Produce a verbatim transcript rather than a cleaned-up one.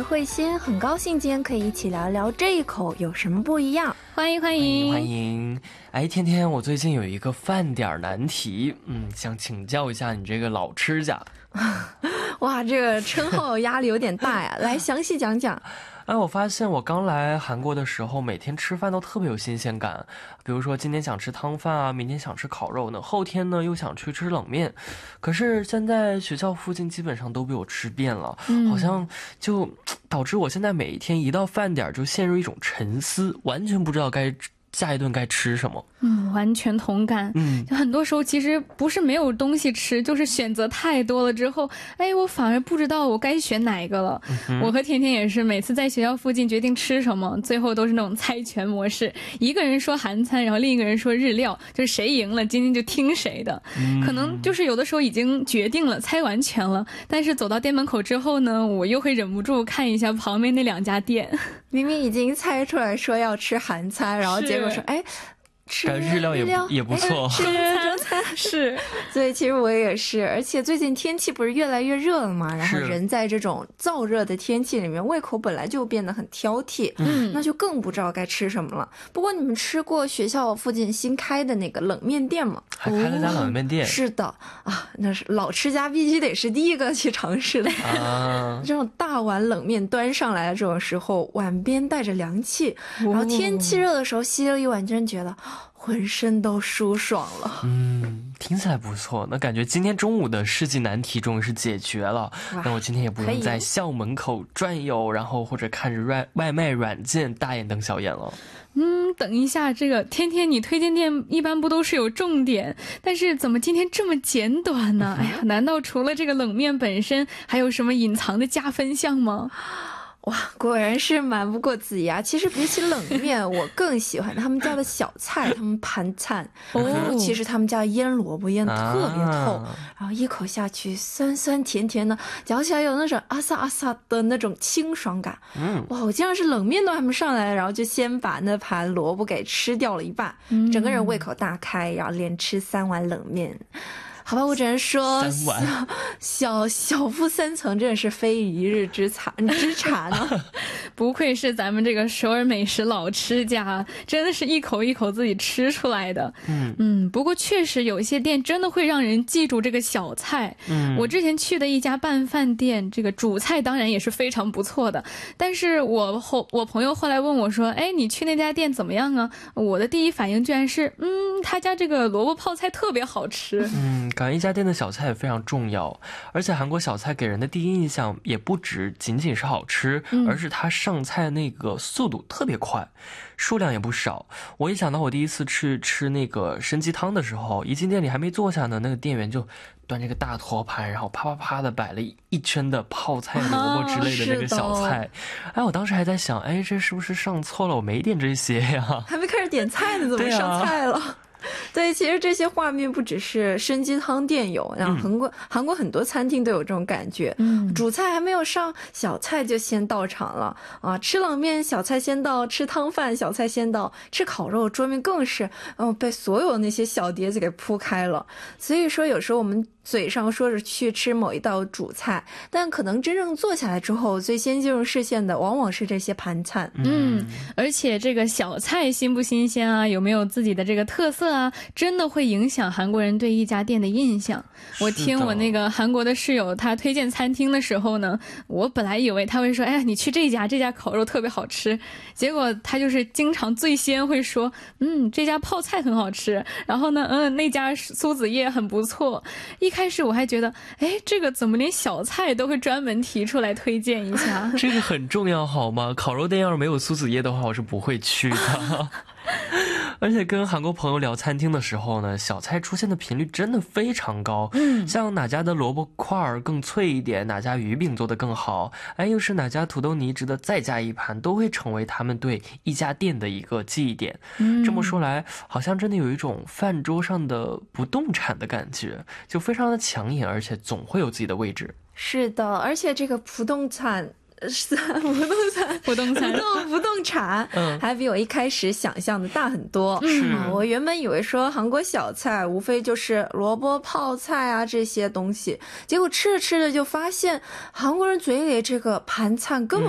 是慧心，很高兴今天可以一起聊聊这一口有什么不一样。 欢迎欢迎欢迎！哎，天天，我最近有一个饭点难题，嗯，想请教一下你这个老吃家。 哇，这个称号压力有点大呀，来详细讲讲。 哎，我发现我刚来韩国的时候，每天吃饭都特别有新鲜感。比如说今天想吃汤饭啊，明天想吃烤肉呢，后天呢又想去吃冷面。可是现在学校附近基本上都被我吃遍了，嗯、好像就导致我现在每一天一到饭点就陷入一种沉思，完全不知道该下一顿该吃什么。 嗯，完全同感。嗯，就很多时候其实不是没有东西吃，就是选择太多了之后，哎，我反而不知道我该选哪一个了。嗯、我和甜甜也是，每次在学校附近决定吃什么，最后都是那种猜拳模式，一个人说韩餐，然后另一个人说日料，就是谁赢了今天就听谁的。嗯、可能就是有的时候已经决定了，猜完全了，但是走到店门口之后呢，我又会忍不住看一下旁边那两家店， 明明已经猜出来说要吃韩餐，然后结果说，哎。吃日料也也不错， 吃中餐是， 所以其实我也是，而且最近天气不是越来越热了嘛，然后人在这种燥热的天气里面，胃口本来就变得很挑剔，嗯，那就更不知道该吃什么了。不过你们吃过学校附近新开的那个冷面店吗？ 还开了家冷面店？哦、 是的啊，那是老吃家必须得是第一个去尝试的啊。这种大碗冷面端上来的这种时候，碗边带着凉气，然后天气热的时候吸了一碗，真觉得浑身都舒爽了。 嗯，听起来不错。那感觉今天中午的世纪难题终于是解决了。那我今天也不用在校门口转悠，然后或者看着外外卖软件大眼瞪小眼了。 嗯，等一下，这个天天你推荐店一般不都是有重点，但是怎么今天这么简短呢？哎呀，难道除了这个冷面本身，还有什么隐藏的加分项吗？ 哇，果然是瞒不过自己啊！其实比起冷面，我更喜欢他们家的小菜，他们盘菜，尤其是他们家腌萝卜腌特别透，啊、然后一口下去酸酸甜甜的，嚼起来有那种阿萨阿萨的那种清爽感。嗯，哇，我竟然是冷面都还没上来，然后就先把那盘萝卜给吃掉了一半，嗯、整个人胃口大开，然后连吃三碗冷面。好吧，我只能说小小小富三层真的是非一日之产之产啊！ 不愧是咱们这个首尔美食老吃家，真的是一口一口自己吃出来的。嗯嗯，不过确实有一些店真的会让人记住这个小菜。嗯，我之前去的一家拌饭店，这个主菜当然也是非常不错的，但是我后我朋友后来问我说：“哎，你去那家店怎么样啊？”我的第一反应居然是，嗯，他家这个萝卜泡菜特别好吃。 嗯。感觉一家店的小菜也非常重要，而且韩国小菜给人的第一印象也不只仅仅是好吃，嗯、而是它上菜那个速度特别快，数量也不少。我一想到我第一次去吃那个参鸡汤的时候，一进店里还没坐下呢，那个店员就端这个大托盘，然后啪啪啪的摆了一圈的泡菜、萝卜之类的那个小菜。啊、哎，我当时还在想，哎，这是不是上错了？我没点这些呀， 还没开始点菜呢，怎么上菜了？对，其实这些画面不只是参鸡汤店有，然后韩国、嗯、韩国很多餐厅都有这种感觉。嗯，主菜还没有上，小菜就先到场了啊！吃冷面，小菜先到；吃汤饭，小菜先到；吃烤肉，桌面更是嗯被所有那些小碟子给铺开了。所以说，有时候我们嘴上说着去吃某一道主菜，但可能真正坐下来之后，最先进入视线的往往是这些盘菜。 嗯，而且这个小菜新不新鲜啊，有没有自己的这个特色啊，真的会影响韩国人对一家店的印象。我听我那个韩国的室友他推荐餐厅的时候呢，我本来以为他会说，哎，你去这家，这家烤肉特别好吃。结果他就是经常最先会说，嗯，这家泡菜很好吃，然后呢，嗯，那家苏子叶很不错。一开始我还觉得，哎，这个怎么连小菜都会专门提出来推荐一下？ 这个很重要好吗？烤肉店要是没有苏子叶的话，我是不会去的。而且跟韩国朋友聊餐厅的时候呢，小菜出现的频率真的非常高。嗯，像哪家的萝卜块儿更脆一点，哪家鱼饼做得更好，哎，又是哪家土豆泥值得再加一盘，都会成为他们对一家店的一个记忆点。嗯，这么说来，好像真的有一种饭桌上的不动产的感觉，就非常的抢眼，而且总会有自己的位置。 是的，而且这个不动产是不动产， 不动产， 不动不动产，嗯，还比我一开始想象的大很多。 是、 嗯，我原本以为说韩国小菜无非就是萝卜泡菜啊这些东西，结果吃着吃着就发现韩国人嘴里这个盘菜根本